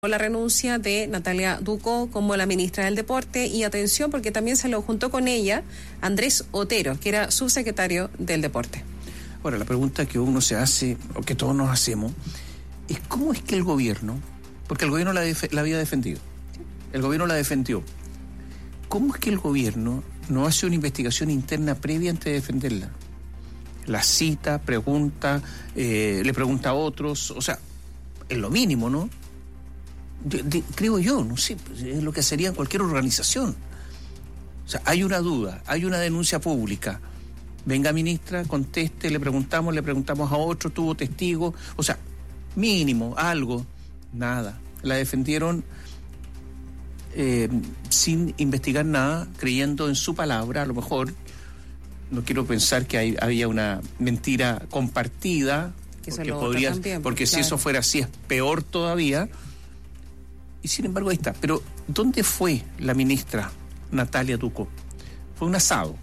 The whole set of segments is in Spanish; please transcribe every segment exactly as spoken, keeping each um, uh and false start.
la renuncia de Natalia Ducó como la ministra del Deporte, y atención porque también se lo juntó con ella Andrés Otero, que era subsecretario del Deporte. Ahora, la pregunta que uno se hace, o que todos nos hacemos, es cómo es que el gobierno, porque el gobierno la, def- la había defendido, el gobierno la defendió, ¿cómo es que el gobierno no hace una investigación interna previa antes de defenderla? La cita, pregunta, eh, le pregunta a otros, o sea, es lo mínimo, ¿no? De, de, creo yo, no sé, es lo que sería en cualquier organización. O sea, hay una duda, hay una denuncia pública. Venga, ministra, conteste, le preguntamos, le preguntamos a otro, tuvo testigo, o sea, mínimo, algo, nada. La defendieron eh, sin investigar nada, creyendo en su palabra, a lo mejor. No quiero pensar que hay, había una mentira compartida, que porque, podría, también, porque claro. Si eso fuera así es peor todavía. Y sin embargo ahí está. Pero ¿dónde fue la ministra Natalia Ducó? Fue un asado.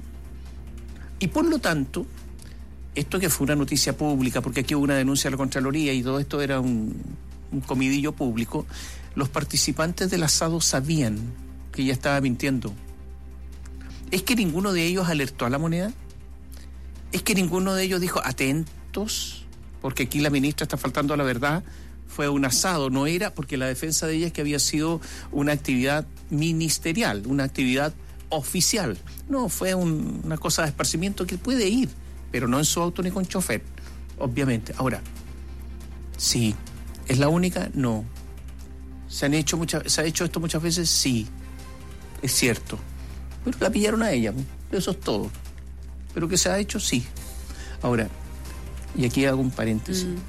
Y por lo tanto, esto que fue una noticia pública, porque aquí hubo una denuncia a la Contraloría y todo esto era un, un comidillo público, los participantes del asado sabían que ella estaba mintiendo. ¿Es que ninguno de ellos alertó a la moneda? ¿Es que ninguno de ellos dijo, atentos, porque aquí la ministra está faltando a la verdad? Fue un asado, no era, porque la defensa de ella es que había sido una actividad ministerial, una actividad oficial. No, fue un, una cosa de esparcimiento que puede ir, pero no en su auto ni con chofer, obviamente. Ahora, sí, ¿es la única? No. ¿Se han hecho muchas, se ha hecho esto muchas veces? Sí, es cierto. Pero la pillaron a ella, eso es todo. Pero que se ha hecho, sí. Ahora, y aquí hago un paréntesis. Mm.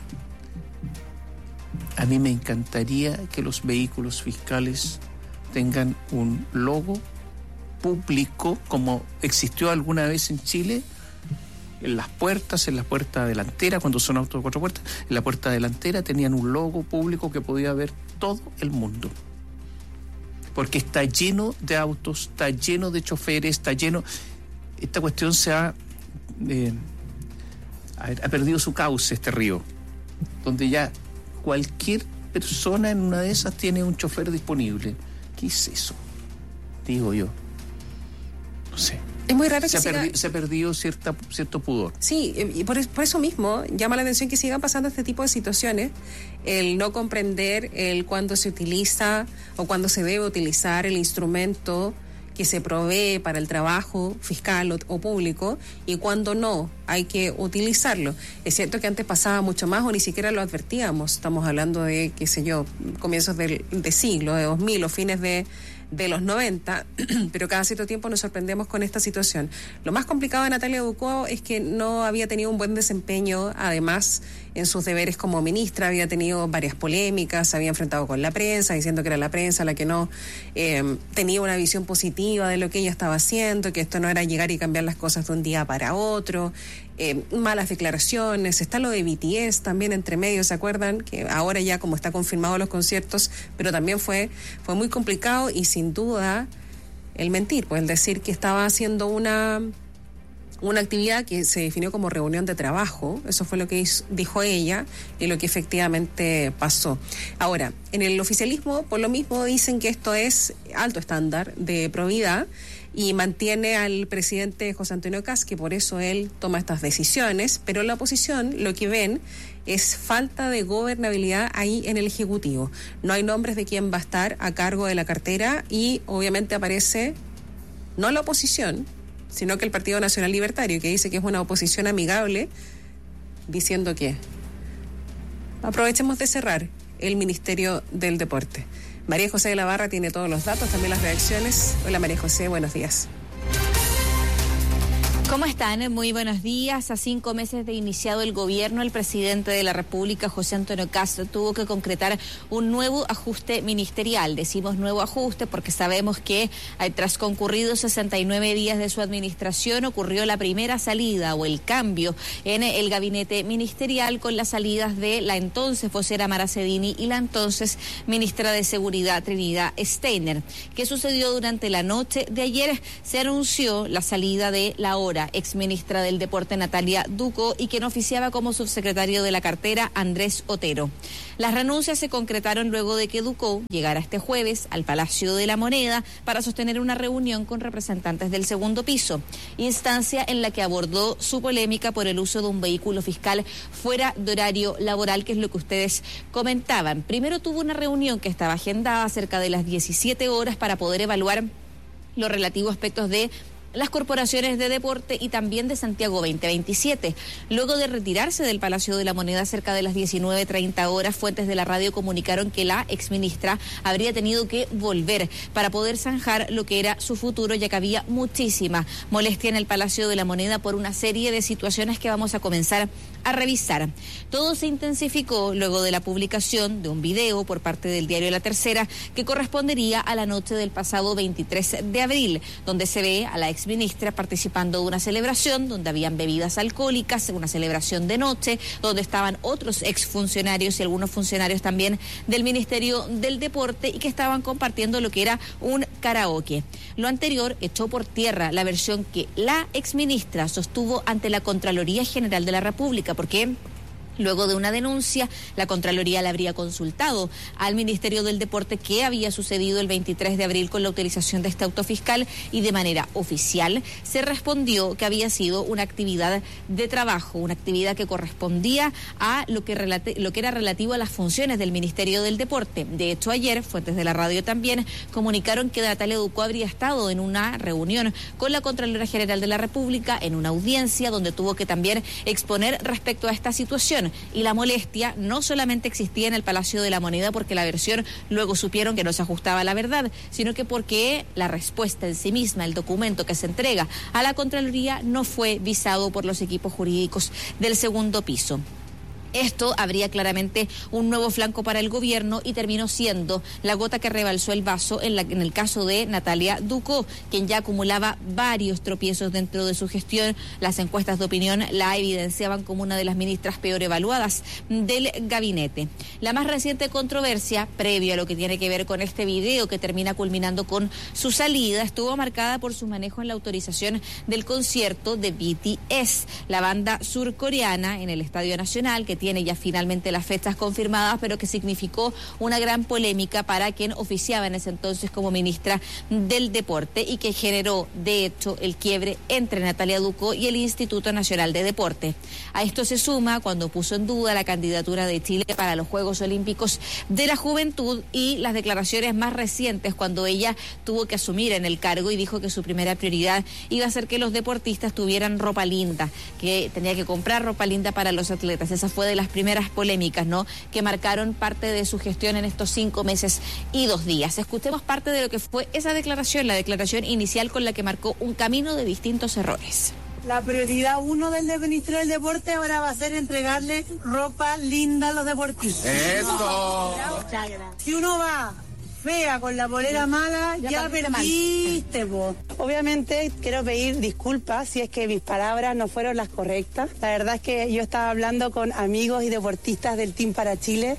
A mí me encantaría que los vehículos fiscales tengan un logo público, como existió alguna vez en Chile, en las puertas, en la puerta delantera, cuando son autos de cuatro puertas, en la puerta delantera tenían un logo público que podía ver todo el mundo. Porque está lleno de autos, está lleno de choferes, está lleno... Esta cuestión se ha... Eh, ha perdido su cauce, este río, donde ya cualquier persona en una de esas tiene un chofer disponible. ¿Qué es eso? Digo yo. No sé. Es muy raro que se ha, siga... perdi- se ha perdido cierta, cierto pudor. Sí, y por, por eso mismo llama la atención que sigan pasando este tipo de situaciones, el no comprender el cuándo se utiliza o cuándo se debe utilizar el instrumento que se provee para el trabajo fiscal o, o público, y cuando no hay que utilizarlo. Es cierto que antes pasaba mucho más o ni siquiera lo advertíamos. Estamos hablando de, qué sé yo, comienzos del de siglo, de dos mil o fines de, de los noventa, pero cada cierto tiempo nos sorprendemos con esta situación. Lo más complicado de Natalia Ducó es que no había tenido un buen desempeño, además, en sus deberes como ministra. Había tenido varias polémicas, se había enfrentado con la prensa, diciendo que era la prensa la que no eh, tenía una visión positiva de lo que ella estaba haciendo, que esto no era llegar y cambiar las cosas de un día para otro, eh, malas declaraciones. Está lo de B T S también entre medio, ¿se acuerdan? Que ahora ya como está confirmado los conciertos, pero también fue, fue muy complicado, y sin duda el mentir, pues el decir que estaba haciendo una... una actividad que se definió como reunión de trabajo. Eso fue lo que hizo, dijo ella, y lo que efectivamente pasó. Ahora, en el oficialismo, por lo mismo, dicen que esto es alto estándar de probidad, y mantiene al presidente José Antonio Kast, que por eso él toma estas decisiones, pero la oposición lo que ven es falta de gobernabilidad ahí en el Ejecutivo. No hay nombres de quién va a estar a cargo de la cartera, y obviamente aparece no la oposición, sino que el Partido Nacional Libertario, que dice que es una oposición amigable, diciendo que aprovechemos de cerrar el Ministerio del Deporte. María José de la Barra tiene todos los datos, también las reacciones. Hola María José, buenos días. ¿Cómo están? Muy buenos días. A cinco meses de iniciado el gobierno, el presidente de la República, José Antonio Kast, tuvo que concretar un nuevo ajuste ministerial. Decimos nuevo ajuste porque sabemos que tras concurridos sesenta y nueve días de su administración ocurrió la primera salida o el cambio en el gabinete ministerial, con las salidas de la entonces vocera Mara Cedini y la entonces ministra de Seguridad Trinidad Steiner. ¿Qué sucedió durante la noche de ayer? Se anunció la salida de la hora ahora exministra del Deporte Natalia Ducó y quien oficiaba como subsecretario de la cartera Andrés Otero. Las renuncias se concretaron luego de que Ducó llegara este jueves al Palacio de la Moneda para sostener una reunión con representantes del segundo piso, instancia en la que abordó su polémica por el uso de un vehículo fiscal fuera de horario laboral, que es lo que ustedes comentaban. Primero tuvo una reunión que estaba agendada cerca de las diecisiete horas para poder evaluar los relativos aspectos de las corporaciones de deporte y también de Santiago veinte veintisiete. Luego de retirarse del Palacio de la Moneda cerca de las diecinueve treinta horas, fuentes de la radio comunicaron que la exministra habría tenido que volver para poder zanjar lo que era su futuro, ya que había muchísima molestia en el Palacio de la Moneda por una serie de situaciones que vamos a comenzar a revisar. Todo se intensificó luego de la publicación de un video por parte del diario La Tercera que correspondería a la noche del pasado veintitrés de abril, donde se ve a la exministra participando de una celebración donde habían bebidas alcohólicas, una celebración de noche, donde estaban otros exfuncionarios y algunos funcionarios también del Ministerio del Deporte y que estaban compartiendo lo que era un karaoke. Lo anterior echó por tierra la versión que la exministra sostuvo ante la Contraloría General de la República, porque luego de una denuncia, la Contraloría le habría consultado al Ministerio del Deporte qué había sucedido el veintitrés de abril con la utilización de este auto fiscal y de manera oficial se respondió que había sido una actividad de trabajo, una actividad que correspondía a lo que, relate, lo que era relativo a las funciones del Ministerio del Deporte. De hecho, ayer, fuentes de la radio también comunicaron que Natalia Ducó habría estado en una reunión con la Contralora General de la República, en una audiencia donde tuvo que también exponer respecto a esta situación. Y la molestia no solamente existía en el Palacio de la Moneda porque la versión luego supieron que no se ajustaba a la verdad, sino que porque la respuesta en sí misma, el documento que se entrega a la Contraloría, no fue visado por los equipos jurídicos del segundo piso. Esto abría claramente un nuevo flanco para el gobierno y terminó siendo la gota que rebalsó el vaso en, la, en el caso de Natalia Ducó, quien ya acumulaba varios tropiezos dentro de su gestión. Las encuestas de opinión la evidenciaban como una de las ministras peor evaluadas del gabinete. La más reciente controversia, previo a lo que tiene que ver con este video que termina culminando con su salida, estuvo marcada por su manejo en la autorización del concierto de B T S, la banda surcoreana, en el Estadio Nacional, que tiene ya finalmente las fechas confirmadas, pero que significó una gran polémica para quien oficiaba en ese entonces como ministra del Deporte y que generó, de hecho, el quiebre entre Natalia Ducó y el Instituto Nacional de Deporte. A esto se suma cuando puso en duda la candidatura de Chile para los Juegos Olímpicos de la Juventud y las declaraciones más recientes cuando ella tuvo que asumir en el cargo y dijo que su primera prioridad iba a ser que los deportistas tuvieran ropa linda, que tenía que comprar ropa linda para los atletas. Esa fue de las primeras polémicas, ¿no?, que marcaron parte de su gestión en estos cinco meses y dos días. Escuchemos parte de lo que fue esa declaración, la declaración inicial con la que marcó un camino de distintos errores. La prioridad uno del ministro del Deporte ahora va a ser entregarle ropa linda a los deportistas. ¡Eso! Si uno va fea con la polera mala, ya, ya perdiste, vos. Obviamente quiero pedir disculpas si es que mis palabras no fueron las correctas. La verdad es que yo estaba hablando con amigos y deportistas del Team para Chile.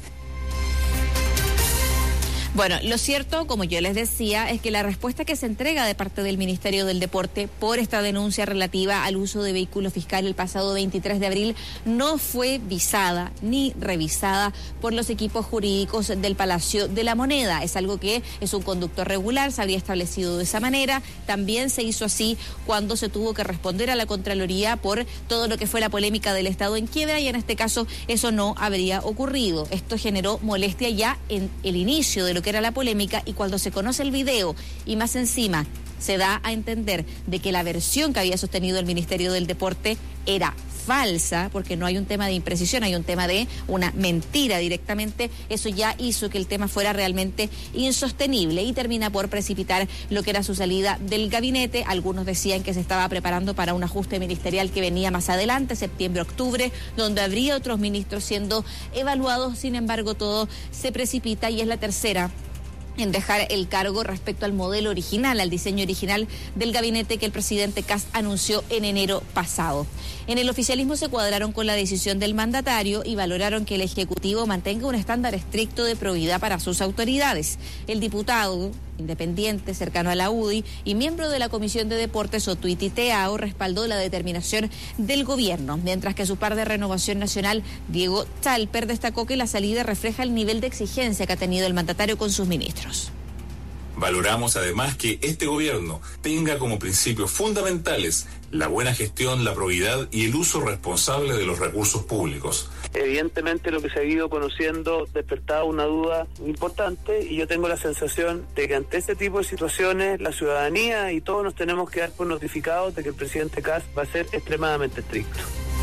Bueno, lo cierto, como yo les decía, es que la respuesta que se entrega de parte del Ministerio del Deporte por esta denuncia relativa al uso de vehículo fiscal el pasado veintitrés de abril no fue visada ni revisada por los equipos jurídicos del Palacio de la Moneda. Es algo que es un conducto regular, se habría establecido de esa manera. También se hizo así cuando se tuvo que responder a la Contraloría por todo lo que fue la polémica del Estado en quiebra y en este caso eso no habría ocurrido. Esto generó molestia ya en el inicio de lo que era la polémica y cuando se conoce el video y más encima se da a entender de que la versión que había sostenido el Ministerio del Deporte era falsa, porque no hay un tema de imprecisión, hay un tema de una mentira directamente, eso ya hizo que el tema fuera realmente insostenible y termina por precipitar lo que era su salida del gabinete. Algunos decían que se estaba preparando para un ajuste ministerial que venía más adelante, septiembre, octubre, donde habría otros ministros siendo evaluados. Sin embargo, todo se precipita y es la tercera en dejar el cargo respecto al modelo original, al diseño original del gabinete que el presidente Kast anunció en enero pasado. En el oficialismo se cuadraron con la decisión del mandatario y valoraron que el Ejecutivo mantenga un estándar estricto de probidad para sus autoridades. El diputado independiente, cercano a la U D I y miembro de la Comisión de Deportes Otuiti Teao, respaldó la determinación del gobierno, mientras que su par de Renovación Nacional, Diego Chalper, destacó que la salida refleja el nivel de exigencia que ha tenido el mandatario con sus ministros. Valoramos además que este gobierno tenga como principios fundamentales la buena gestión, la probidad y el uso responsable de los recursos públicos. Evidentemente lo que se ha ido conociendo despertaba una duda importante y yo tengo la sensación de que ante este tipo de situaciones la ciudadanía y todos nos tenemos que dar por notificados de que el presidente Kast va a ser extremadamente estricto.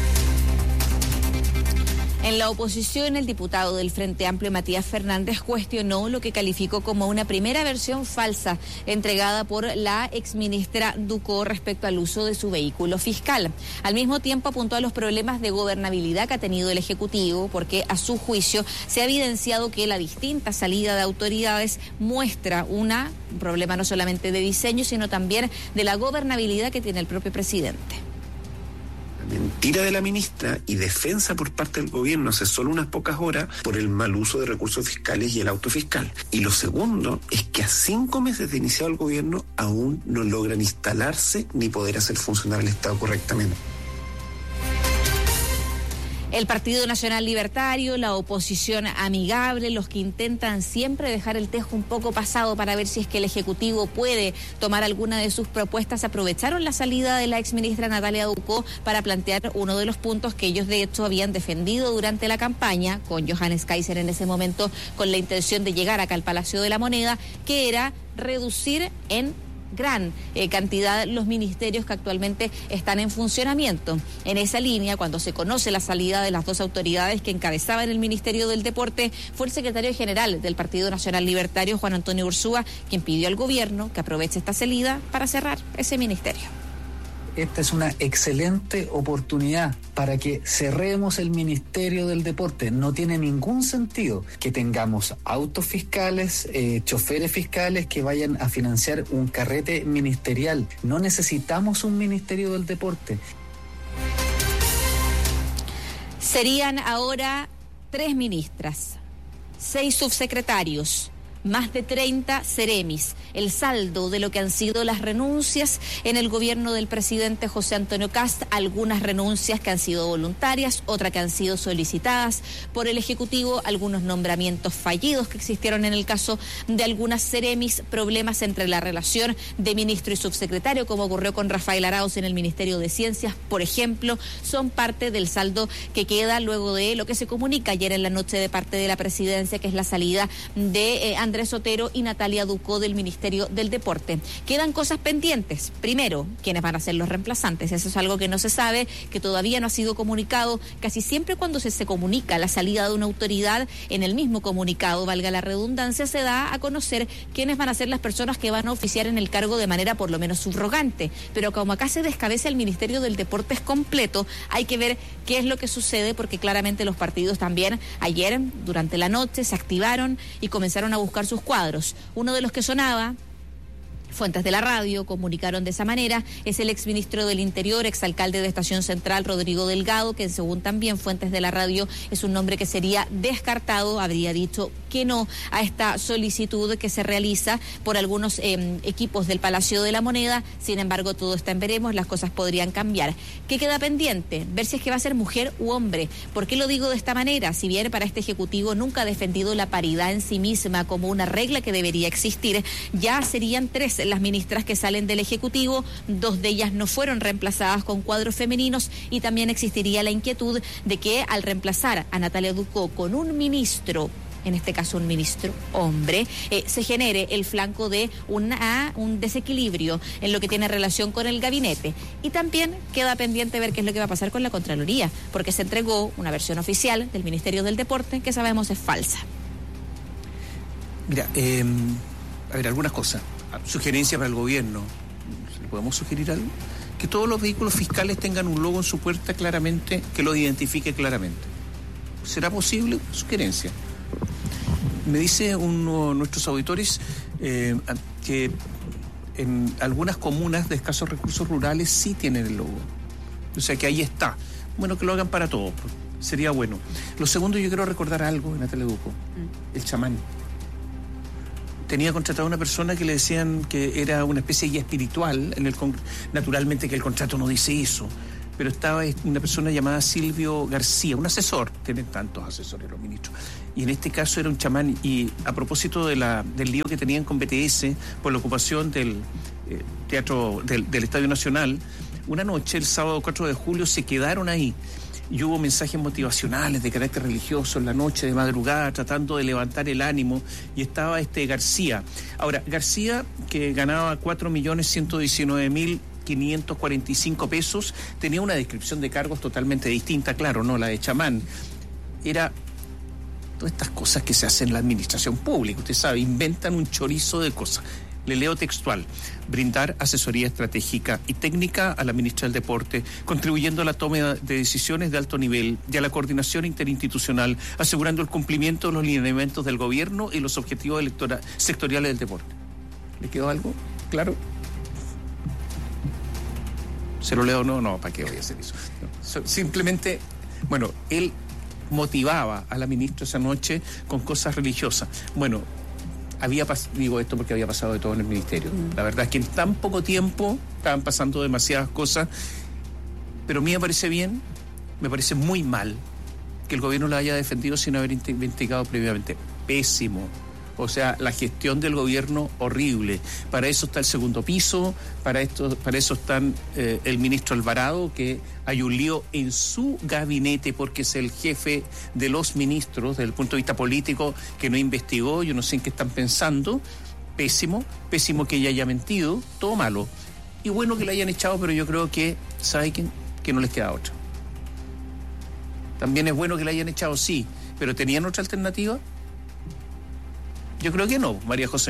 En la oposición, el diputado del Frente Amplio, Matías Fernández, cuestionó lo que calificó como una primera versión falsa entregada por la exministra Ducó respecto al uso de su vehículo fiscal. Al mismo tiempo, apuntó a los problemas de gobernabilidad que ha tenido el Ejecutivo, porque a su juicio se ha evidenciado que la distinta salida de autoridades muestra una, un problema no solamente de diseño, sino también de la gobernabilidad que tiene el propio presidente. Mentira de la ministra y defensa por parte del gobierno hace solo unas pocas horas por el mal uso de recursos fiscales y el auto fiscal. Y lo segundo es que a cinco meses de iniciado el gobierno aún no logran instalarse ni poder hacer funcionar el Estado correctamente. El Partido Nacional Libertario, la oposición amigable, los que intentan siempre dejar el tejo un poco pasado para ver si es que el Ejecutivo puede tomar alguna de sus propuestas, aprovecharon la salida de la exministra Natalia Ducó para plantear uno de los puntos que ellos de hecho habían defendido durante la campaña, con Johannes Kaiser en ese momento, con la intención de llegar acá al Palacio de la Moneda, que era reducir en gran eh, cantidad los ministerios que actualmente están en funcionamiento. En esa línea, cuando se conoce la salida de las dos autoridades que encabezaban el Ministerio del Deporte, fue el secretario general del Partido Nacional Libertario, Juan Antonio Ursúa, quien pidió al gobierno que aproveche esta salida para cerrar ese ministerio. Esta es una excelente oportunidad para que cerremos el Ministerio del Deporte. No tiene ningún sentido que tengamos autos fiscales, eh, choferes fiscales que vayan a financiar un carrete ministerial. No necesitamos un Ministerio del Deporte. Serían ahora tres ministras, seis subsecretarios, más de treinta seremis, el saldo de lo que han sido las renuncias en el gobierno del presidente José Antonio Kast, algunas renuncias que han sido voluntarias, otras que han sido solicitadas por el Ejecutivo, algunos nombramientos fallidos que existieron en el caso de algunas seremis, problemas entre la relación de ministro y subsecretario, como ocurrió con Rafael Arauz en el Ministerio de Ciencias, por ejemplo, son parte del saldo que queda luego de lo que se comunica ayer en la noche de parte de la presidencia, que es la salida de eh, Andrés Otero y Natalia Ducó del Ministerio del Deporte. Quedan cosas pendientes. Primero, ¿quiénes van a ser los reemplazantes? Eso es algo que no se sabe, que todavía no ha sido comunicado. Casi siempre cuando se, se comunica la salida de una autoridad, en el mismo comunicado, valga la redundancia, se da a conocer quiénes van a ser las personas que van a oficiar en el cargo de manera por lo menos subrogante. Pero como acá se descabeza el Ministerio del Deporte es completo, hay que ver qué es lo que sucede, porque claramente los partidos también ayer, durante la noche, se activaron y comenzaron a buscar sus cuadros. Uno de los que sonaba, fuentes de la radio comunicaron de esa manera, es el exministro del Interior, exalcalde de Estación Central, Rodrigo Delgado, que según también fuentes de la radio es un nombre que sería descartado, habría dicho que no a esta solicitud que se realiza por algunos eh, equipos del Palacio de la Moneda. Sin embargo, todo está en veremos, las cosas podrían cambiar. ¿Qué queda pendiente? Ver si es que va a ser mujer u hombre. ¿Por qué lo digo de esta manera? Si bien para este Ejecutivo nunca ha defendido la paridad en sí misma como una regla que debería existir, ya serían tres las ministras que salen del Ejecutivo, dos de ellas no fueron reemplazadas con cuadros femeninos y también existiría la inquietud de que al reemplazar a Natalia Ducó con un ministro, en este caso un ministro hombre, eh, se genere el flanco de una, un desequilibrio en lo que tiene relación con el gabinete. Y también queda pendiente ver qué es lo que va a pasar con la Contraloría, porque se entregó una versión oficial del Ministerio del Deporte que sabemos es falsa. Mira, eh, a ver, algunas cosas. Sugerencia para el gobierno. ¿Le podemos sugerir algo? Que todos los vehículos fiscales tengan un logo en su puerta claramente, que lo identifique claramente. ¿Será posible? Sugerencia. Me dice uno de nuestros auditores eh, que en algunas comunas de escasos recursos rurales sí tienen el logo. O sea que ahí está. Bueno, que lo hagan para todos. Sería bueno. Lo segundo, yo quiero recordar algo, Natalia Ducó. Mm. El chamán. tenía contratado a una persona que le decían que era una especie de guía espiritual, en el con... naturalmente que el contrato no dice eso, pero estaba una persona llamada Silvio García, un asesor, tienen tantos asesores los ministros, y en este caso era un chamán, y a propósito de la, del lío que tenían con B T S por la ocupación del eh, teatro del, del Estadio Nacional, una noche, el sábado cuatro de julio, se quedaron ahí. Y hubo mensajes motivacionales de carácter religioso en la noche de madrugada, tratando de levantar el ánimo, y estaba este García. Ahora, García, que ganaba cuatro millones ciento diecinueve mil quinientos cuarenta y cinco pesos, tenía una descripción de cargos totalmente distinta, claro, no la de chamán. Era todas estas cosas que se hacen en la administración pública, usted sabe, inventan un chorizo de cosas. Le leo textual: brindar asesoría estratégica y técnica a la ministra del Deporte, contribuyendo a la toma de decisiones de alto nivel y a la coordinación interinstitucional, asegurando el cumplimiento de los lineamientos del gobierno y los objetivos electora- sectoriales del deporte. ¿Le quedó algo claro? ¿Se lo leo o no? No, ¿para qué voy a hacer eso? No. Simplemente, bueno, él motivaba a la ministra esa noche con cosas religiosas. Bueno, había pas- digo esto porque había pasado de todo en el ministerio. Mm. La verdad es que en tan poco tiempo estaban pasando demasiadas cosas, pero a mí me parece bien, me parece muy mal que el gobierno la haya defendido sin haber investigado previamente. Pésimo. O sea, la gestión del gobierno horrible. Para eso está el segundo piso, para esto, para eso están eh, el ministro Alvarado, que hay un lío en su gabinete porque es el jefe de los ministros desde el punto de vista político, que no investigó, yo no sé en qué están pensando. Pésimo, pésimo que ella haya mentido, todo malo. Y bueno que la hayan echado, pero yo creo que, ¿sabe quién? Que no les queda otra. También es bueno que la hayan echado, sí, pero ¿tenían otra alternativa? Yo creo que no, María José.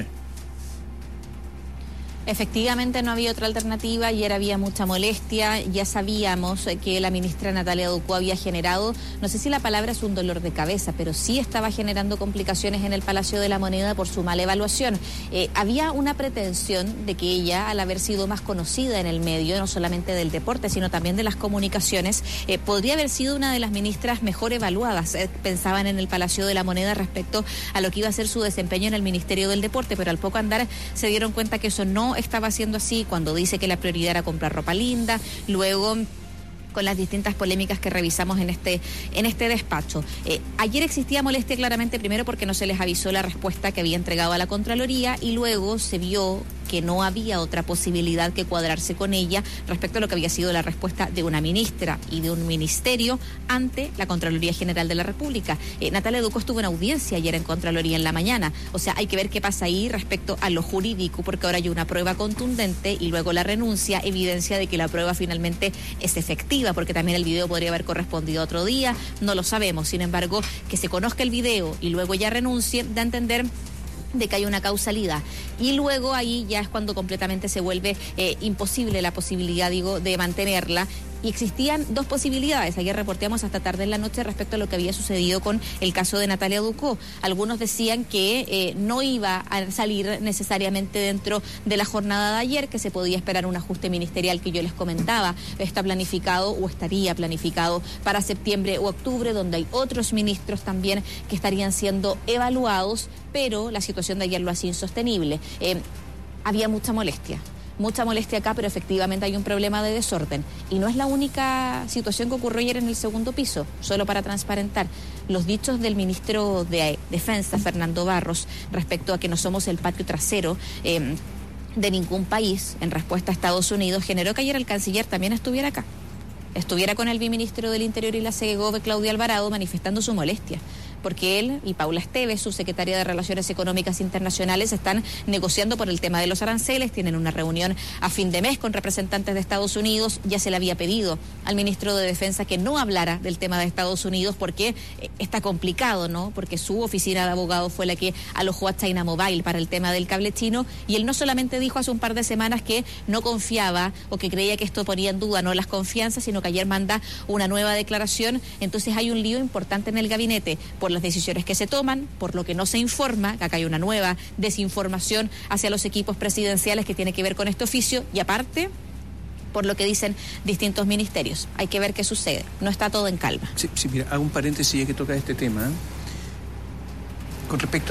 Efectivamente no había otra alternativa, ayer había mucha molestia, ya sabíamos que la ministra Natalia Ducó había generado, no sé si la palabra es un dolor de cabeza, pero sí estaba generando complicaciones en el Palacio de la Moneda por su mala evaluación. Eh, había una pretensión de que ella, al haber sido más conocida en el medio, no solamente del deporte, sino también de las comunicaciones, eh, podría haber sido una de las ministras mejor evaluadas. Eh, pensaban en el Palacio de la Moneda respecto a lo que iba a ser su desempeño en el Ministerio del Deporte, pero al poco andar se dieron cuenta que eso no estaba haciendo así, cuando dice que la prioridad era comprar ropa linda, luego con las distintas polémicas que revisamos en este en este despacho. Eh, ayer existía molestia claramente, primero porque no se les avisó la respuesta que había entregado a la Contraloría, y luego se vio que no había otra posibilidad que cuadrarse con ella respecto a lo que había sido la respuesta de una ministra y de un ministerio ante la Contraloría General de la República. Eh, Natalia Ducó estuvo en audiencia ayer en Contraloría en la mañana, o sea, hay que ver qué pasa ahí respecto a lo jurídico, porque ahora hay una prueba contundente y luego la renuncia, evidencia de que la prueba finalmente es efectiva, porque también el video podría haber correspondido otro día, no lo sabemos. Sin embargo, que se conozca el video y luego ya renuncie, da a entender de que hay una causalidad, y luego ahí ya es cuando completamente se vuelve eh, imposible la posibilidad, digo, de mantenerla. Y existían dos posibilidades. Ayer reporteamos hasta tarde en la noche respecto a lo que había sucedido con el caso de Natalia Ducó. Algunos decían que eh, no iba a salir necesariamente dentro de la jornada de ayer, que se podía esperar un ajuste ministerial que yo les comentaba. Está planificado o estaría planificado para septiembre o octubre, donde hay otros ministros también que estarían siendo evaluados, pero la situación de ayer lo hace insostenible. Eh, había mucha molestia. Mucha molestia acá, pero efectivamente hay un problema de desorden. Y no es la única situación que ocurrió ayer en el segundo piso, solo para transparentar. Los dichos del ministro de Defensa, Fernando Barros, respecto a que no somos el patio trasero eh, de ningún país, en respuesta a Estados Unidos, generó que ayer el canciller también estuviera acá. Estuviera con el viceministro del Interior y la Segov, Claudia Alvarado, manifestando su molestia, porque él y Paula Esteves, subsecretaria de Relaciones Económicas Internacionales, están negociando por el tema de los aranceles, tienen una reunión a fin de mes con representantes de Estados Unidos. Ya se le había pedido al ministro de Defensa que no hablara del tema de Estados Unidos porque está complicado, ¿no? Porque su oficina de abogado fue la que alojó a China Mobile para el tema del cable chino, y él no solamente dijo hace un par de semanas que no confiaba o que creía que esto ponía en duda no las confianzas, sino que ayer manda una nueva declaración. Entonces hay un lío importante en el gabinete por las decisiones que se toman, por lo que no se informa, que acá hay una nueva desinformación hacia los equipos presidenciales que tiene que ver con este oficio, y aparte por lo que dicen distintos ministerios. Hay que ver qué sucede, no está todo en calma. Sí, sí, mira, hago un paréntesis ya que toca este tema. Con respecto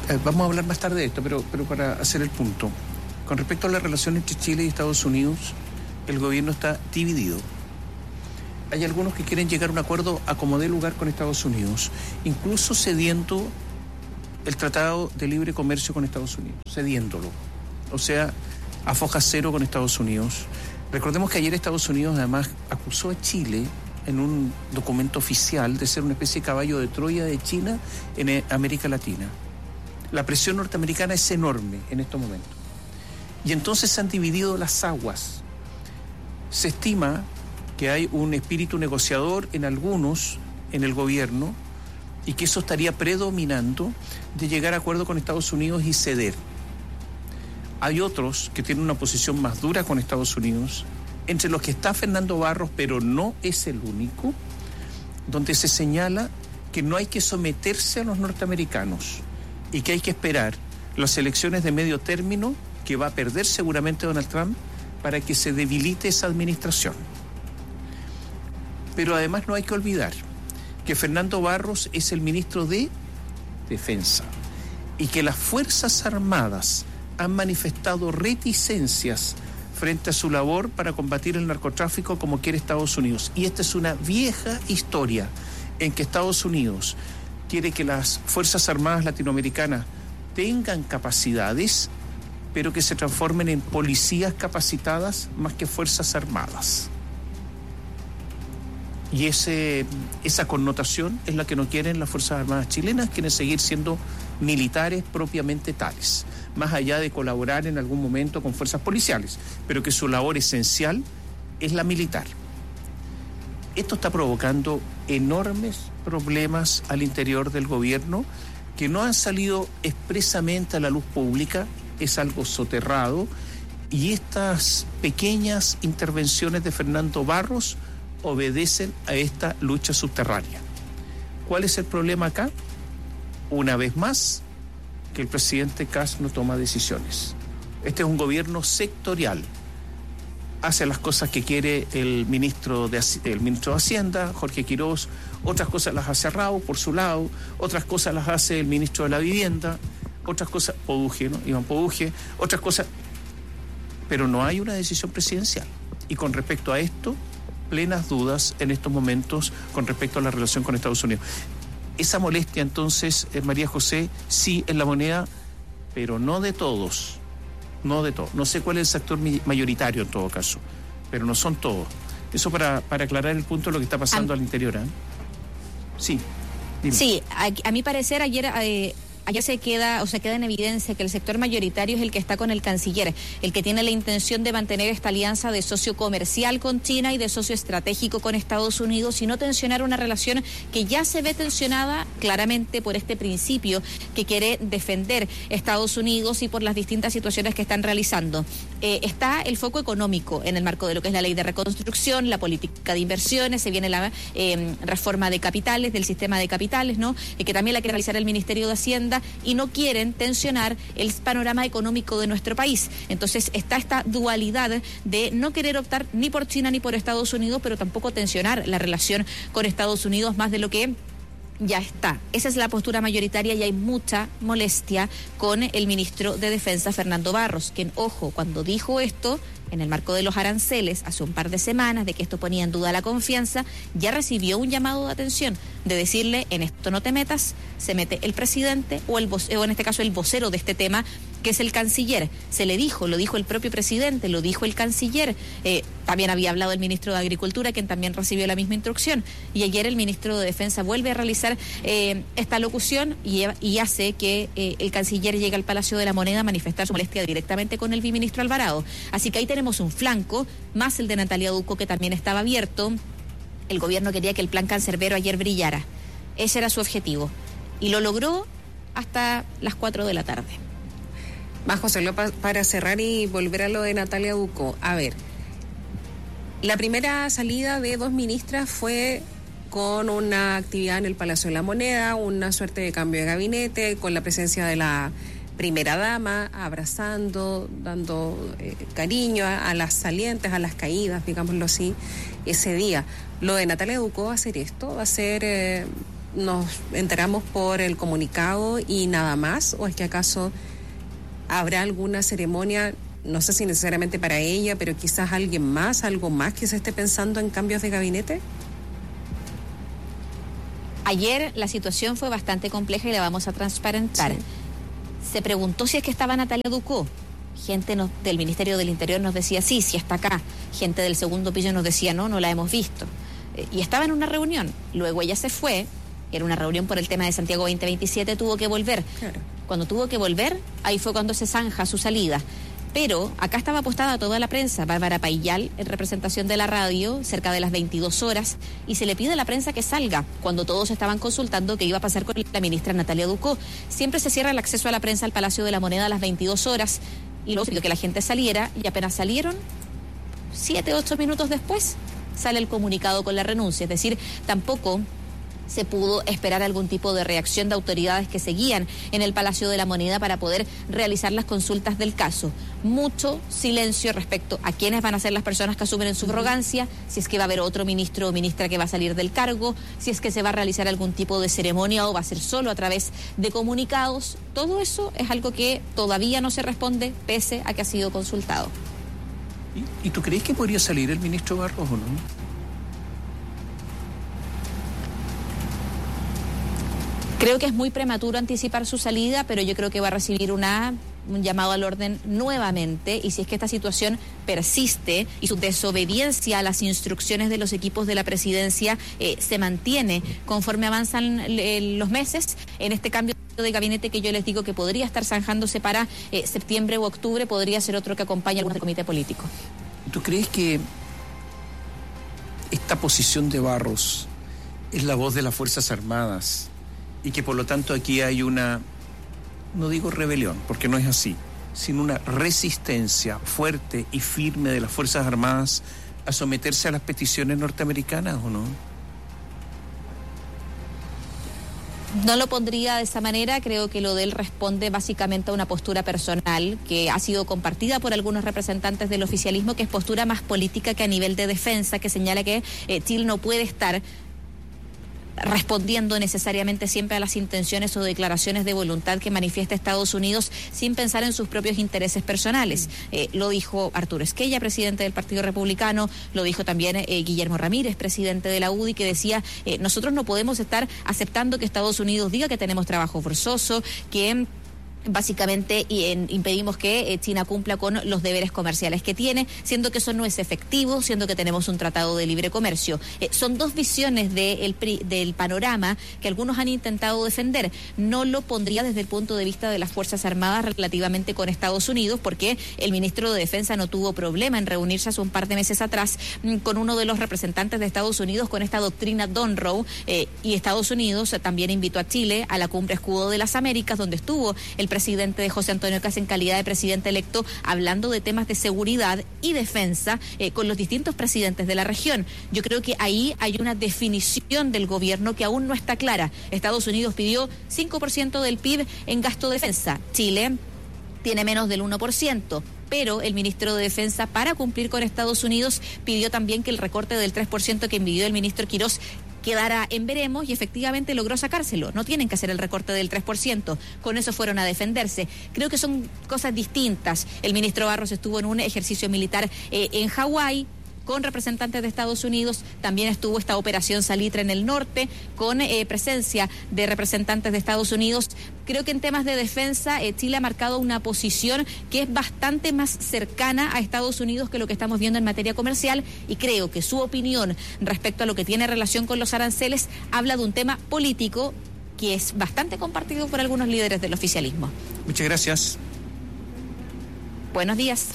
Eh, vamos a hablar más tarde de esto, pero, pero para hacer el punto. Con respecto a la relación entre Chile y Estados Unidos, el gobierno está dividido. Hay algunos que quieren llegar a un acuerdo a como dé lugar con Estados Unidos, incluso cediendo el Tratado de Libre Comercio con Estados Unidos, cediéndolo. O sea, a foja cero con Estados Unidos. Recordemos que ayer Estados Unidos además acusó a Chile en un documento oficial de ser una especie de caballo de Troya de China en América Latina. La presión norteamericana es enorme en estos momentos. Y entonces se han dividido las aguas. Se estima que hay un espíritu negociador en algunos, en el gobierno, y que eso estaría predominando de llegar a acuerdo con Estados Unidos y ceder. Hay otros que tienen una posición más dura con Estados Unidos, entre los que está Fernando Barros, pero no es el único, donde se señala que no hay que someterse a los norteamericanos y que hay que esperar las elecciones de medio término que va a perder seguramente Donald Trump para que se debilite esa administración. Pero además no hay que olvidar que Fernando Barros es el ministro de Defensa y que las Fuerzas Armadas han manifestado reticencias frente a su labor para combatir el narcotráfico como quiere Estados Unidos. Y esta es una vieja historia en que Estados Unidos quiere que las Fuerzas Armadas latinoamericanas tengan capacidades, pero que se transformen en policías capacitadas más que Fuerzas Armadas. Y ese, esa connotación es la que no quieren las Fuerzas Armadas chilenas, quieren seguir siendo militares propiamente tales, más allá de colaborar en algún momento con fuerzas policiales, pero que su labor esencial es la militar. Esto está provocando enormes problemas al interior del gobierno que no han salido expresamente a la luz pública, es algo soterrado, y estas pequeñas intervenciones de Fernando Barros obedecen a esta lucha subterránea. ¿Cuál es el problema acá? Una vez más, que el presidente Kast no toma decisiones. Este es un gobierno sectorial. Hace las cosas que quiere el ministro de, el ministro de Hacienda, Jorge Quirós, otras cosas las hace Raúl por su lado, otras cosas las hace el ministro de la Vivienda, otras cosas, Poduje, ¿no? Iván Poduje, otras cosas, pero no hay una decisión presidencial. Y con respecto a esto, plenas dudas en estos momentos con respecto a la relación con Estados Unidos. Esa molestia entonces, eh, María José, sí en la moneda, pero no de todos, no de todos. No sé cuál es el sector mayoritario en todo caso, pero no son todos. Eso para, para aclarar el punto de lo que está pasando a, al interior, ¿eh? Sí, dime. Sí, a, a mi parecer ayer... Eh... Ayer se queda, o se queda en evidencia que el sector mayoritario es el que está con el canciller, el que tiene la intención de mantener esta alianza de socio comercial con China y de socio estratégico con Estados Unidos y no tensionar una relación que ya se ve tensionada claramente por este principio que quiere defender Estados Unidos y por las distintas situaciones que están realizando. Eh, está el foco económico en el marco de lo que es la ley de reconstrucción, la política de inversiones, se viene la eh, reforma de capitales, del sistema de capitales, ¿no? Eh, que también la quiere realizar el Ministerio de Hacienda, y no quieren tensionar el panorama económico de nuestro país. Entonces está esta dualidad de no querer optar ni por China ni por Estados Unidos, pero tampoco tensionar la relación con Estados Unidos más de lo que ya está. Esa es la postura mayoritaria y hay mucha molestia con el ministro de Defensa, Fernando Barros, quien, ojo, cuando dijo esto en el marco de los aranceles hace un par de semanas, de que esto ponía en duda la confianza, ya recibió un llamado de atención de decirle, en esto no te metas, se mete el presidente o, el voce, o en este caso el vocero de este tema, que es el canciller. Se le dijo, lo dijo el propio presidente, lo dijo el canciller, eh, también había hablado el ministro de Agricultura, quien también recibió la misma instrucción, y ayer el ministro de Defensa vuelve a realizar eh, esta locución y, y hace que eh, el canciller llegue al Palacio de la Moneda a manifestar su molestia directamente con el viceministro Alvarado. Así que ahí tenemos un flanco, más el de Natalia Ducó, que también estaba abierto. El gobierno quería que el plan cancerbero ayer brillara. Ese era su objetivo. Y lo logró hasta las cuatro de la tarde. Más, José López, para cerrar y volver a lo de Natalia Ducó. A ver, la primera salida de dos ministras fue con una actividad en el Palacio de la Moneda, una suerte de cambio de gabinete, con la presencia de la primera dama, abrazando, dando eh, cariño a, a las salientes, a las caídas, digámoslo así, ese día. Lo de Natalia Ducó va a ser esto, va a ser... Eh, nos enteramos por el comunicado y nada más? ¿O es que acaso habrá alguna ceremonia, no sé si necesariamente para ella, pero quizás alguien más, algo más que se esté pensando en cambios de gabinete? Ayer la situación fue bastante compleja y la vamos a transparentar. Sí. Se preguntó si es que estaba Natalia Ducó. Gente nos, del Ministerio del Interior nos decía sí, sí está acá. Gente del segundo piso nos decía no, no la hemos visto. Eh, y estaba en una reunión. Luego ella se fue, era una reunión por el tema de Santiago veinte veintisiete, tuvo que volver. Claro. Cuando tuvo que volver, ahí fue cuando se zanja su salida. Pero acá estaba apostada toda la prensa, Bárbara Paillal, en representación de la radio, cerca de las veintidós horas, y se le pide a la prensa que salga, cuando todos estaban consultando qué iba a pasar con la ministra Natalia Ducó. Siempre se cierra el acceso a la prensa al Palacio de la Moneda a las veintidós horas, y luego se pidió que la gente saliera, y apenas salieron, siete, ocho minutos después, sale el comunicado con la renuncia. Es decir, tampoco se pudo esperar algún tipo de reacción de autoridades que seguían en el Palacio de la Moneda para poder realizar las consultas del caso. Mucho silencio respecto a quiénes van a ser las personas que asumen en subrogancia, si es que va a haber otro ministro o ministra que va a salir del cargo, si es que se va a realizar algún tipo de ceremonia o va a ser solo a través de comunicados. Todo eso es algo que todavía no se responde pese a que ha sido consultado. ¿Y, y tú crees que podría salir el ministro Barros o no? Creo que es muy prematuro anticipar su salida, pero yo creo que va a recibir una, un llamado al orden nuevamente, y si es que esta situación persiste y su desobediencia a las instrucciones de los equipos de la presidencia eh, se mantiene conforme avanzan eh, los meses, en este cambio de gabinete que yo les digo que podría estar zanjándose para eh, septiembre u octubre, podría ser otro que acompañe al comité político. ¿Tú crees que esta posición de Barros es la voz de las Fuerzas Armadas y que por lo tanto aquí hay una, no digo rebelión, porque no es así, sino una resistencia fuerte y firme de las Fuerzas Armadas a someterse a las peticiones norteamericanas, o no? No lo pondría de esa manera, creo que lo de él responde básicamente a una postura personal que ha sido compartida por algunos representantes del oficialismo, que es postura más política que a nivel de defensa, que señala que eh, Chile no puede estar respondiendo necesariamente siempre a las intenciones o declaraciones de voluntad que manifiesta Estados Unidos sin pensar en sus propios intereses personales. Eh, lo dijo Arturo Esquella, presidente del Partido Republicano, lo dijo también eh, Guillermo Ramírez, presidente de la U D I, que decía, eh, nosotros no podemos estar aceptando que Estados Unidos diga que tenemos trabajo forzoso, que básicamente y en, impedimos que eh, China cumpla con los deberes comerciales que tiene, siendo que eso no es efectivo, siendo que tenemos un tratado de libre comercio. Eh, son dos visiones de el, del panorama que algunos han intentado defender. No lo pondría desde el punto de vista de las Fuerzas Armadas relativamente con Estados Unidos, porque el ministro de Defensa no tuvo problema en reunirse hace un par de meses atrás mm, con uno de los representantes de Estados Unidos con esta doctrina Donroe, eh, y Estados Unidos eh, también invitó a Chile a la Cumbre Escudo de las Américas, donde estuvo el presidente de José Antonio Kast en calidad de presidente electo, hablando de temas de seguridad y defensa eh, con los distintos presidentes de la región. Yo creo que ahí hay una definición del gobierno que aún no está clara. Estados Unidos pidió cinco por ciento del P I B en gasto de defensa. Chile tiene menos del uno por ciento. Pero el ministro de Defensa, para cumplir con Estados Unidos, pidió también que el recorte del tres por ciento que envidió el ministro Quirós quedara en veremos, y efectivamente logró sacárselo. No tienen que hacer el recorte del tres por ciento. Con eso fueron a defenderse. Creo que son cosas distintas. El ministro Barros estuvo en un ejercicio militar eh, en Hawái con representantes de Estados Unidos. También estuvo esta operación Salitre en el norte con eh, presencia de representantes de Estados Unidos. Creo que en temas de defensa eh, Chile ha marcado una posición que es bastante más cercana a Estados Unidos que lo que estamos viendo en materia comercial, y creo que su opinión respecto a lo que tiene relación con los aranceles habla de un tema político que es bastante compartido por algunos líderes del oficialismo. Muchas gracias. Buenos días.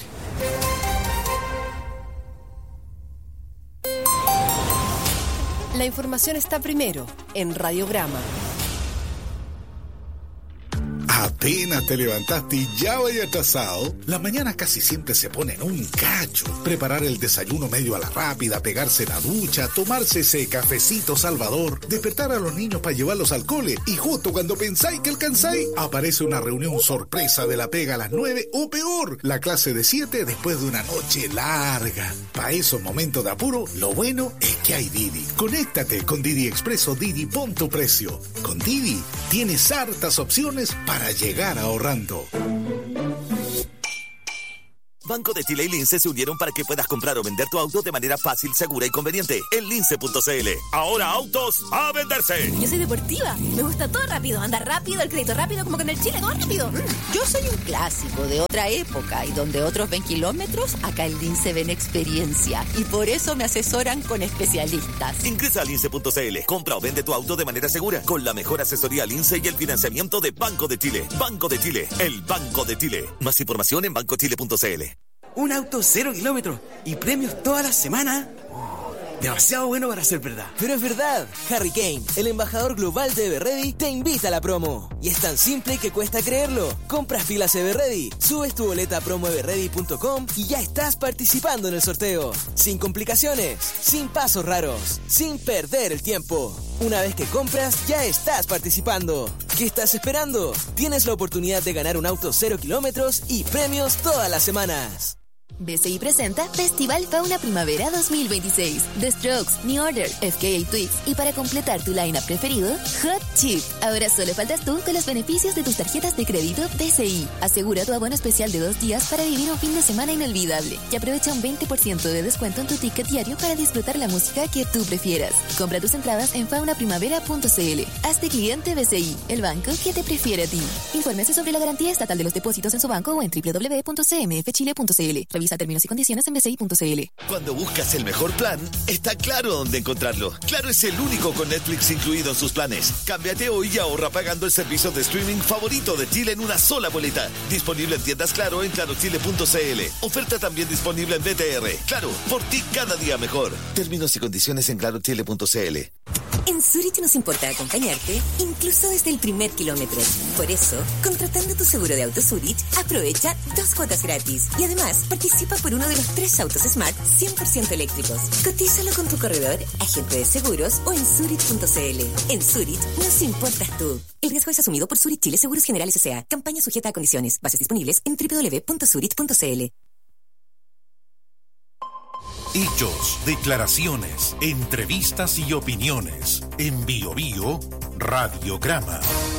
La información está primero en Radiograma. A apenas te levantaste y ya vaya atrasado, las mañanas casi siempre se ponen un cacho. Preparar el desayuno medio a la rápida, pegarse la ducha, tomarse ese cafecito salvador, despertar a los niños para llevarlos al cole y justo cuando pensáis que alcanzáis, aparece una reunión sorpresa de la pega a las nueve o peor, la clase de siete después de una noche larga. Para esos momentos de apuro, lo bueno es que hay Didi. Conéctate con Didi Expreso Didi, pon tu precio. Con Didi tienes hartas opciones para llegar ahorrando. Banco de Chile y Lince se unieron para que puedas comprar o vender tu auto de manera fácil, segura y conveniente en lince punto c l. Ahora autos a venderse. Yo soy deportiva, me gusta todo rápido, andar rápido, el crédito rápido, como con el Chile, todo rápido. Yo soy un clásico de otra época y donde otros ven kilómetros, acá en Lince ven experiencia y por eso me asesoran con especialistas. Ingresa a lince punto c l, compra o vende tu auto de manera segura con la mejor asesoría Lince y el financiamiento de Banco de Chile. Banco de Chile, el Banco de Chile. Más información en banco chile punto c l. Un auto cero kilómetros y premios toda la semana. Oh, demasiado bueno para ser verdad. Pero es verdad. Harry Kane, el embajador global de Everready, te invita a la promo. Y es tan simple que cuesta creerlo. Compras pilas Everready, subes tu boleta a promo everready punto com y ya estás participando en el sorteo. Sin complicaciones, sin pasos raros, sin perder el tiempo. Una vez que compras, ya estás participando. ¿Qué estás esperando? Tienes la oportunidad de ganar un auto cero kilómetros y premios todas las semanas. B C I presenta Festival Fauna Primavera dos mil veintiséis. The Strokes, New Order, F K A Twigs y para completar tu line-up preferido, Hot Chip. Ahora solo faltas tú con los beneficios de tus tarjetas de crédito B C I. Asegura tu abono especial de dos días para vivir un fin de semana inolvidable y aprovecha un veinte por ciento de descuento en tu ticket diario para disfrutar la música que tú prefieras. Compra tus entradas en fauna primavera punto c l. Hazte cliente B C I, el banco que te prefiere a ti. Infórmese sobre la garantía estatal de los depósitos en su banco o en doble u doble u doble u punto c m f chile punto c l. Revisa términos y condiciones en b c i punto c l. Cuando buscas el mejor plan, está claro dónde encontrarlo. Claro es el único con Netflix incluido en sus planes. Cámbiate hoy y ahorra pagando el servicio de streaming favorito de Chile en una sola boleta. Disponible en tiendas Claro en claro chile punto c l. Oferta también disponible en B T R. Claro, por ti cada día mejor. Términos y condiciones en claro chile punto c l. En Zurich nos importa acompañarte, incluso desde el primer kilómetro. Por eso, contratando tu seguro de auto Zurich, aprovecha dos cuotas gratis. Y además, participa por uno de los tres autos Smart cien por ciento eléctricos. Cotízalo con tu corredor, agente de seguros o en zurich punto c l. En Zurich nos importas tú. El riesgo es asumido por Zurich Chile Seguros Generales S A. Campaña sujeta a condiciones. Bases disponibles en doble u doble u doble u punto zurich punto c l. Hechos, declaraciones, entrevistas y opiniones. En Bio Bio, Radiograma.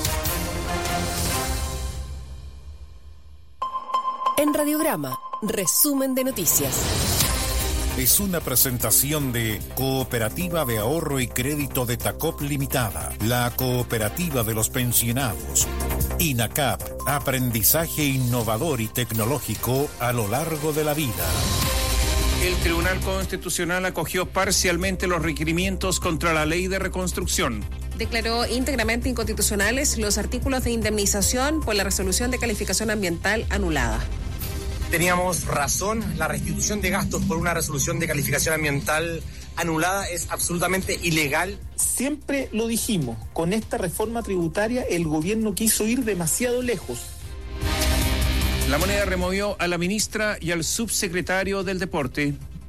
En Radiograma, resumen de noticias. Es una presentación de Cooperativa de Ahorro y Crédito de Tacop Limitada, la cooperativa de los pensionados. INACAP, aprendizaje innovador y tecnológico a lo largo de la vida. El Tribunal Constitucional acogió parcialmente los requerimientos contra la ley de reconstrucción. Declaró íntegramente inconstitucionales los artículos de indemnización por la resolución de calificación ambiental anulada. Teníamos razón, la restitución de gastos por una resolución de calificación ambiental anulada es absolutamente ilegal. Siempre lo dijimos, con esta reforma tributaria el gobierno quiso ir demasiado lejos. La Moneda removió a la ministra y al subsecretario del Deporte.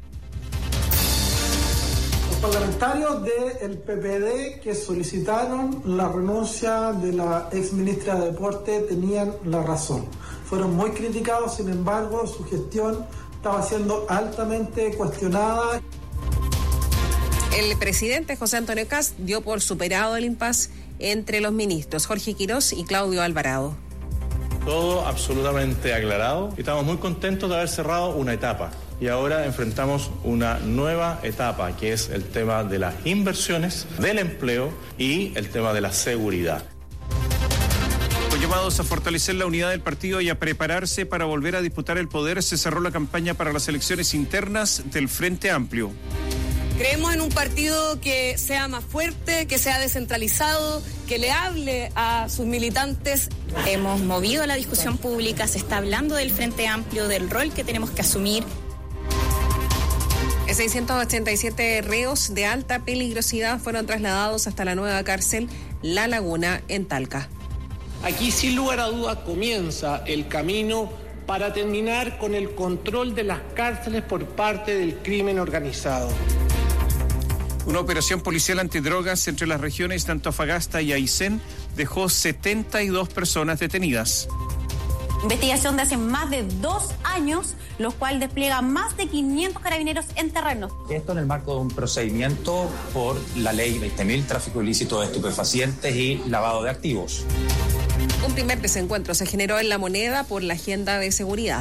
Los parlamentarios del P P D que solicitaron la renuncia de la exministra de Deporte tenían la razón. Fueron muy criticados, sin embargo, su gestión estaba siendo altamente cuestionada. El presidente José Antonio Kast dio por superado el impasse entre los ministros Jorge Quirós y Claudio Alvarado. Todo absolutamente aclarado y estamos muy contentos de haber cerrado una etapa. Y ahora enfrentamos una nueva etapa, que es el tema de las inversiones, del empleo y el tema de la seguridad. Con llamados a fortalecer la unidad del partido y a prepararse para volver a disputar el poder, se cerró la campaña para las elecciones internas del Frente Amplio. Creemos en un partido que sea más fuerte, que sea descentralizado, que le hable a sus militantes. Hemos movido la discusión pública, se está hablando del Frente Amplio, del rol que tenemos que asumir. seiscientos ochenta y siete reos de alta peligrosidad fueron trasladados hasta la nueva cárcel La Laguna en Talca. Aquí, sin lugar a dudas, comienza el camino para terminar con el control de las cárceles por parte del crimen organizado. Una operación policial antidrogas entre las regiones de Antofagasta y Aysén dejó setenta y dos personas detenidas. Investigación de hace más de dos años, los cuales despliega más de quinientos carabineros en terreno. Esto en el marco de un procedimiento por la ley veinte mil, tráfico ilícito de estupefacientes y lavado de activos. Un primer desencuentro se generó en La Moneda por la agenda de seguridad.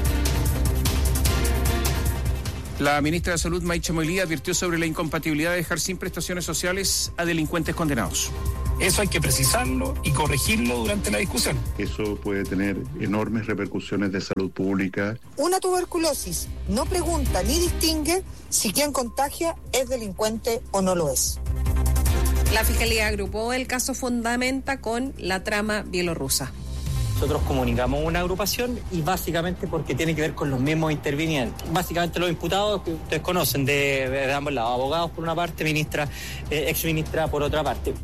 La ministra de Salud, Maicha Moilía, advirtió sobre la incompatibilidad de dejar sin prestaciones sociales a delincuentes condenados. Eso hay que precisarlo y corregirlo durante la discusión. Eso puede tener enormes repercusiones de salud pública. Una tuberculosis no pregunta ni distingue si quien contagia es delincuente o no lo es. La Fiscalía agrupó el caso Fundamenta con la trama bielorrusa. Nosotros comunicamos una agrupación y básicamente porque tiene que ver con los mismos intervinientes. Básicamente los imputados que ustedes conocen de, de ambos lados, abogados por una parte, ministra, eh, exministra por otra parte.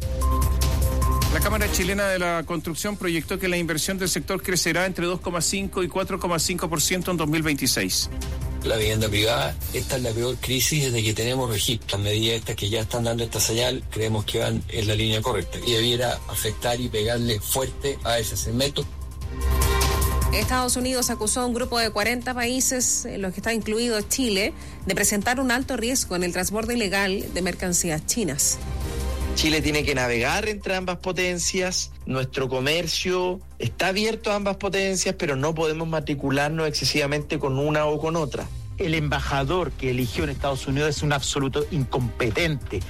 La Cámara Chilena de la Construcción proyectó que la inversión del sector crecerá entre dos coma cinco y cuatro coma cinco por ciento en dos mil veintiséis. La vivienda privada, esta es la peor crisis desde que tenemos registro. Las medidas estas que ya están dando esta señal, creemos que van en la línea correcta y debiera afectar y pegarle fuerte a ese segmento. Estados Unidos acusó a un grupo de cuarenta países, en los que está incluido Chile, de presentar un alto riesgo en el transbordo ilegal de mercancías chinas. Chile tiene que navegar entre ambas potencias, nuestro comercio está abierto a ambas potencias, pero no podemos matricularnos excesivamente con una o con otra. El embajador que eligió en Estados Unidos es un absoluto incompetente.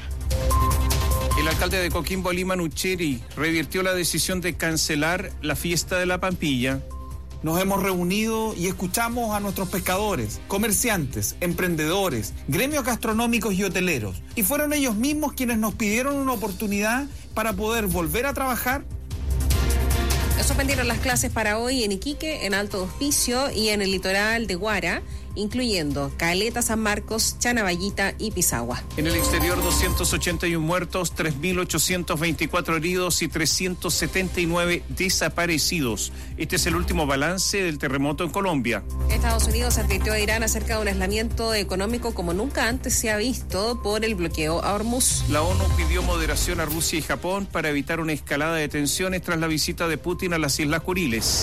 El alcalde de Coquimbo, Lima Nucheri, revirtió la decisión de cancelar la fiesta de la Pampilla. Nos hemos reunido y escuchamos a nuestros pescadores, comerciantes, emprendedores, gremios gastronómicos y hoteleros. Y fueron ellos mismos quienes nos pidieron una oportunidad para poder volver a trabajar. Suspendieron las clases para hoy en Iquique, en Alto Hospicio y en el litoral de Guara, incluyendo Caleta, San Marcos, Chanaballita y Pisagua. En el exterior, doscientos ochenta y uno muertos, tres mil ochocientos veinticuatro heridos y trescientos setenta y nueve desaparecidos. Este es el último balance del terremoto en Colombia. Estados Unidos advirtió a Irán acerca de un aislamiento económico como nunca antes se ha visto por el bloqueo a Hormuz. La ONU pidió moderación a Rusia y Japón para evitar una escalada de tensiones tras la visita de Putin a las Islas Kuriles.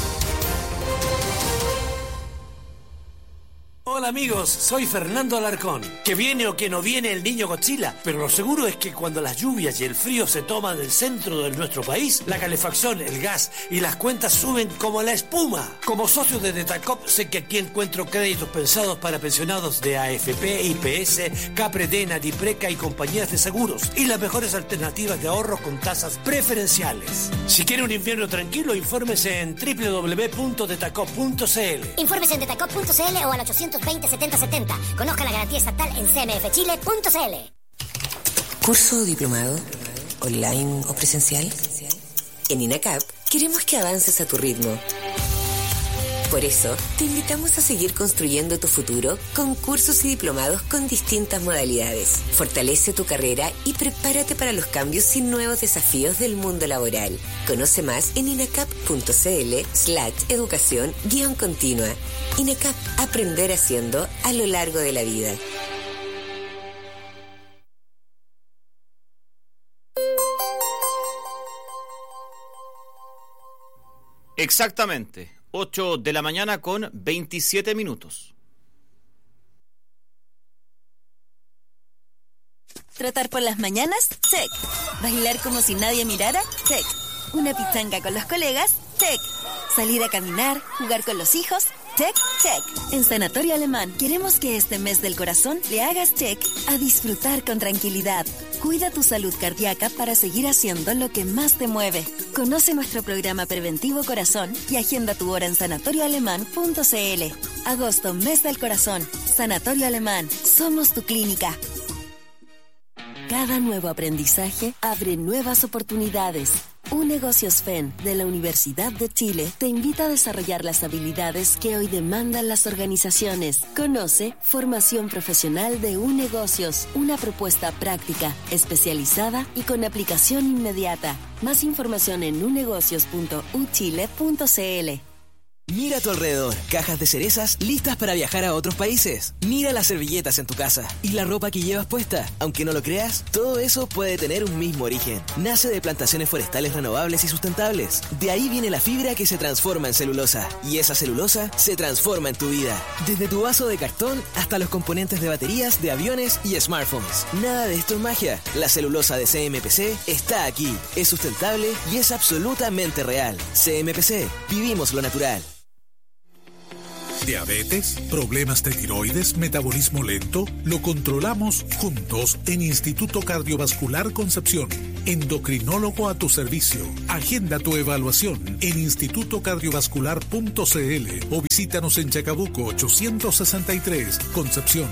Hola amigos, soy Fernando Alarcón. Que viene o que no viene el niño Godzilla, pero lo seguro es que cuando las lluvias y el frío se toman el centro de nuestro país, la calefacción, el gas y las cuentas suben como la espuma. Como socio de Detacop sé que aquí encuentro créditos pensados para pensionados de A F P, I P S, Capredena, Dipreca y compañías de seguros y las mejores alternativas de ahorro con tasas preferenciales. Si quiere un invierno tranquilo, infórmese en doble u doble u doble u punto detacop punto c l. Infórmese en detacop punto c l o al ochocientos veinte setenta setenta. Conozca la garantía estatal en c m f chile punto c l. ¿Curso o diplomado? ¿Online o presencial? En INACAP queremos que avances a tu ritmo. Por eso, te invitamos a seguir construyendo tu futuro con cursos y diplomados con distintas modalidades. Fortalece tu carrera y prepárate para los cambios y nuevos desafíos del mundo laboral. Conoce más en inacap punto c l slash educación guión continua. INACAP, aprender haciendo a lo largo de la vida. Exactamente, ocho de la mañana con veintisiete minutos. ¿Trotar por las mañanas? Check. ¿Bailar como si nadie mirara? Check. ¿Una pichanga con los colegas? Check. ¿Salir a caminar? ¿Jugar con los hijos? Check, check. En Sanatorio Alemán queremos que este mes del corazón le hagas check a disfrutar con tranquilidad. Cuida tu salud cardíaca para seguir haciendo lo que más te mueve. Conoce nuestro programa preventivo Corazón y agenda tu hora en sanatorio alemán punto c l. Agosto, mes del corazón. Sanatorio Alemán, somos tu clínica. Cada nuevo aprendizaje abre nuevas oportunidades. Unegocios F E N de la Universidad de Chile te invita a desarrollar las habilidades que hoy demandan las organizaciones. Conoce Formación Profesional de Unegocios, una propuesta práctica, especializada y con aplicación inmediata. Más información en unegocios punto u chile punto c l. Mira a tu alrededor, cajas de cerezas listas para viajar a otros países. Mira las servilletas en tu casa y la ropa que llevas puesta. Aunque no lo creas, todo eso puede tener un mismo origen. Nace de plantaciones forestales renovables y sustentables. De ahí viene la fibra que se transforma en celulosa. Y esa celulosa se transforma en tu vida. Desde tu vaso de cartón hasta los componentes de baterías de aviones y smartphones. Nada de esto es magia. La celulosa de C M P C está aquí. Es sustentable y es absolutamente real. C M P C. Vivimos lo natural. Diabetes, problemas de tiroides, metabolismo lento, lo controlamos juntos en Instituto Cardiovascular Concepción. Endocrinólogo a tu servicio. Agenda tu evaluación en instituto cardiovascular punto c l o visítanos en Chacabuco ochocientos sesenta y tres, Concepción.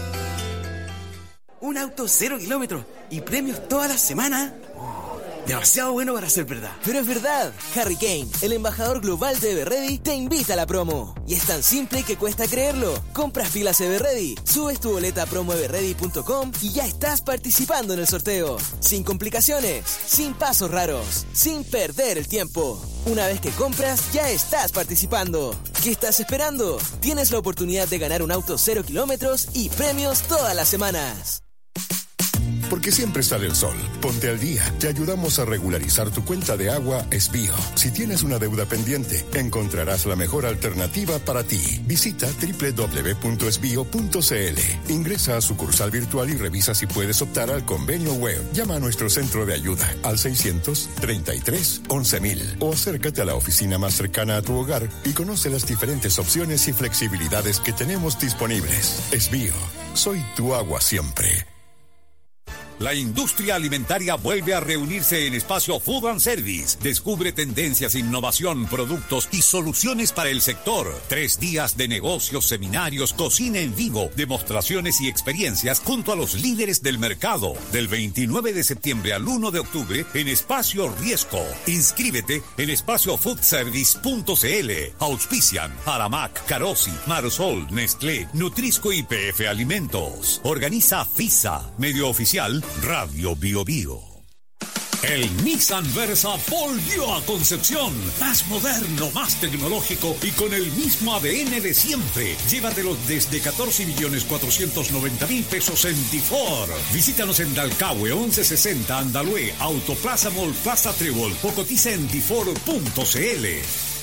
Un auto cero kilómetros y premios toda la semana. Demasiado bueno para ser verdad. Pero es verdad. Harry Kane, el embajador global de Everready, te invita a la promo. Y es tan simple que cuesta creerlo. Compras pilas Everready, subes tu boleta a promo everready punto com y ya estás participando en el sorteo. Sin complicaciones, sin pasos raros, sin perder el tiempo. Una vez que compras, ya estás participando. ¿Qué estás esperando? Tienes la oportunidad de ganar un auto cero kilómetros y premios todas las semanas. Porque siempre sale el sol. Ponte al día. Te ayudamos a regularizar tu cuenta de agua Esbío. Si tienes una deuda pendiente, encontrarás la mejor alternativa para ti. Visita doble u doble u doble u punto esbío punto c l. Ingresa a sucursal virtual y revisa si puedes optar al convenio web. Llama a nuestro centro de ayuda al seiscientos treinta y tres once mil o acércate a la oficina más cercana a tu hogar y conoce las diferentes opciones y flexibilidades que tenemos disponibles. Esbío. Soy tu agua siempre. La industria alimentaria vuelve a reunirse en Espacio Food and Service. Descubre tendencias, innovación, productos y soluciones para el sector. Tres días de negocios, seminarios, cocina en vivo, demostraciones y experiencias junto a los líderes del mercado. Del veintinueve de septiembre al uno de octubre en Espacio Riesco. Inscríbete en espacio food service punto c l. Auspician Aramac, Carosi, Marosol, Nestlé, Nutrisco y P F Alimentos. Organiza FISA, medio oficial Radio Bio Bio. El Nissan Versa volvió a Concepción. Más moderno, más tecnológico y con el mismo A D N de siempre. Llévatelo desde catorce millones cuatrocientos noventa mil pesos en Tifor. Visítanos en Dalcahue once sesenta Andalue, Autoplaza Mall Plaza Trébol o cotiza en tifor punto c l.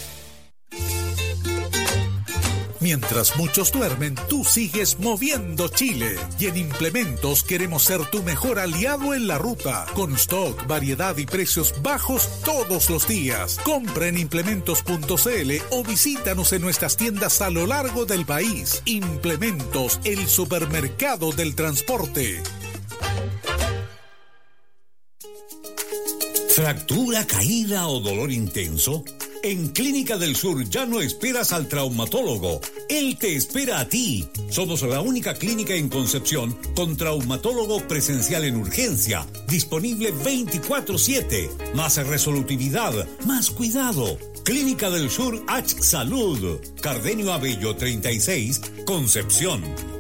Mientras muchos duermen, tú sigues moviendo Chile. Y en Implementos queremos ser tu mejor aliado en la ruta. Con stock, variedad y precios bajos todos los días. Compra en implementos punto c l o visítanos en nuestras tiendas a lo largo del país. Implementos, el supermercado del transporte. ¿Fractura, caída o dolor intenso? En Clínica del Sur ya no esperas al traumatólogo. Él te espera a ti. Somos la única clínica en Concepción con traumatólogo presencial en urgencia. Disponible veinticuatro siete. Más resolutividad, más cuidado. Clínica del Sur H Salud. Cardenio Abello treinta y seis, Concepción.